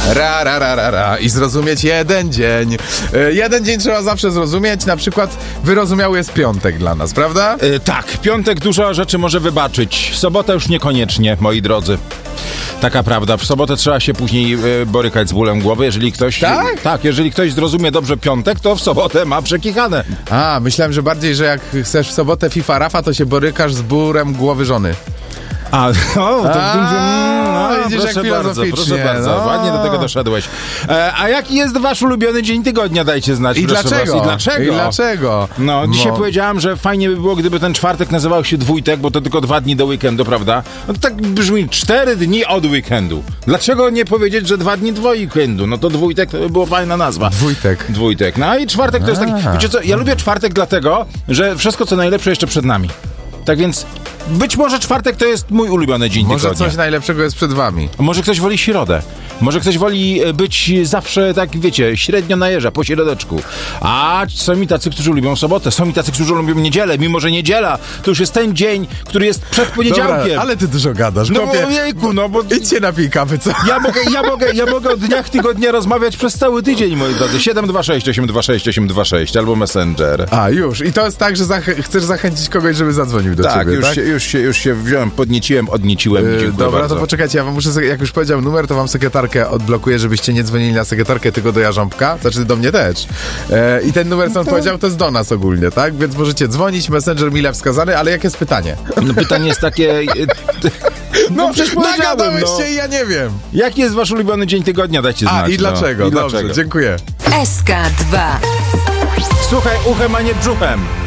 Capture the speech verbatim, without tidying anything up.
Ra, ra, ra, ra, ra. I zrozumieć jeden dzień. E, jeden dzień trzeba zawsze zrozumieć. Na przykład wyrozumiały jest piątek dla nas, prawda? E, tak, piątek dużo rzeczy może wybaczyć. Sobota już niekoniecznie, moi drodzy. Taka prawda. W sobotę trzeba się później e, borykać z bólem głowy. Jeżeli ktoś... Tak? Tak, jeżeli ktoś zrozumie dobrze piątek, to w sobotę ma przekichane. A, myślałem, że bardziej, że jak chcesz w sobotę FIFA Rafa, to się borykasz z bólem głowy żony. A, o, to A, no, widzisz, proszę jak bardzo, proszę filozoficznie, bardzo, no. ładnie do tego doszedłeś. E, a jaki jest wasz ulubiony dzień tygodnia? Dajcie znać. I proszę dlaczego? Was. I dlaczego? I dlaczego? No, dzisiaj No. powiedziałam, że fajnie by było, gdyby ten czwartek nazywał się dwójtek, bo to tylko dwa dni do weekendu, prawda? No to tak brzmi, cztery dni od weekendu. Dlaczego nie powiedzieć, że dwa dni do weekendu? No to dwójtek to by była fajna nazwa. Dwójtek. Dwójtek. No i czwartek to jest taki... A. Wiecie co, ja lubię czwartek dlatego, że wszystko co najlepsze jeszcze przed nami. Tak więc być może czwartek to jest mój ulubiony dzień Może tygodnia. coś najlepszego jest przed wami. Może ktoś woli środę. Może ktoś woli być zawsze, tak wiecie, średnio na jeża, po środeczku. A są i tacy, którzy lubią sobotę. Są i tacy, którzy lubią niedzielę. Mimo że niedziela to już jest ten dzień, który jest przed poniedziałkiem. Dobra, ale ty dużo gadasz. No Chłopie, bo ojejku, no bo... idźcie napij kawy, co? Ja mogę, ja, mogę, ja mogę o dniach tygodnia rozmawiać przez cały tydzień, moi drodzy. siedem dwa sześć osiem dwa sześć osiem dwa sześć albo Messenger. A, już. I to jest tak, że zach- chcesz zachęcić kogoś, żeby zadzwonił do Tak, ciebie, już, tak? Się, już, się, już się wziąłem, podnieciłem, odnieciłem. Yy, Dziękuję dobra, bardzo. to poczekajcie, ja wam muszę, jak już powiedział numer, to wam sekretarkę odblokuję, żebyście nie dzwonili na sekretarkę, tylko do Jarząbka, znaczy do mnie też. E, I ten numer, co on powiedział, to jest do nas ogólnie, tak? Więc możecie dzwonić, Messenger mile wskazany, ale jakie jest pytanie? No, pytanie jest takie... No, no przecież powiedziałem, nagadałeś no. się i ja nie wiem. Jaki jest wasz ulubiony dzień tygodnia? Dajcie znać. A, i dlaczego? No. I Dobrze, dlaczego? dziękuję. S K dwa. Słuchaj uchem, a nie brzuchem.